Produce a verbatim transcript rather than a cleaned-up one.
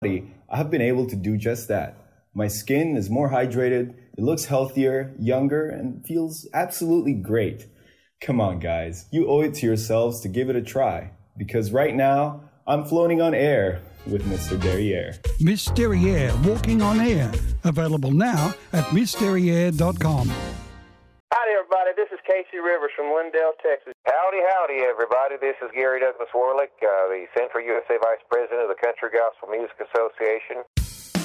I've been able to do just that. My skin is more hydrated, it looks healthier, younger, and feels absolutely great. Come on, guys, you owe it to yourselves to give it a try. Because right now, I'm floating on air with Mister Derriere. Miss Derriere, walking on air. Available now at miss derriere dot com. Howdy, everybody. This is Casey Rivers from Lindale, Texas. Howdy, howdy, everybody. This is Gary Douglas Warlick, uh, the Central U S A Vice President of the Country Gospel Music Association.